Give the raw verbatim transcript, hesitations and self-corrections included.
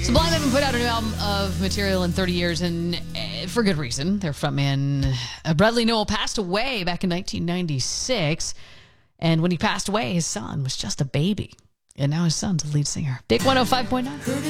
Sublime haven't put out a new album of material in thirty years, and uh, for good reason. Their frontman, uh, Bradley Nowell, passed away back in nineteen ninety-six. And when he passed away, his son was just a baby. And now his son's a lead singer. Big one oh five point nine.